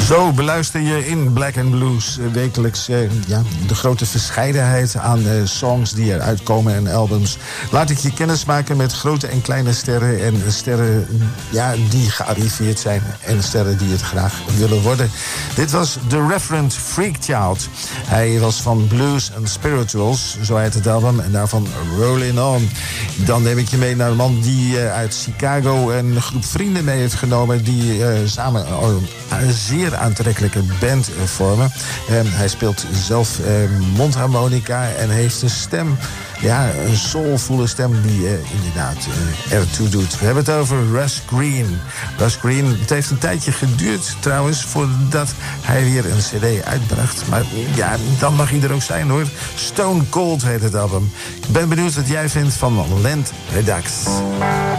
Zo beluister je in Black and Blues wekelijks de grote verscheidenheid aan songs die eruit komen en albums. Laat ik je kennis maken met grote en kleine sterren en sterren die gearriveerd zijn en sterren die het graag willen worden. Dit was The Reverend Freakchild. Hij was van Blues and Spirituals, zo heet het album, en daarvan Rollin' On. Dan neem ik je mee naar een man die uit Chicago een groep vrienden mee heeft genomen die samen een zeer aantrekkelijke band vormen. Hij speelt zelf mondharmonica en heeft een stem, een soulvolle stem die inderdaad ertoe doet. We hebben het over Russ Green. Russ Green, het heeft een tijdje geduurd trouwens voordat hij weer een cd uitbracht. Maar dan mag hij er ook zijn hoor. Stone Cold heet het album. Ik ben benieuwd wat jij vindt van Land Redux.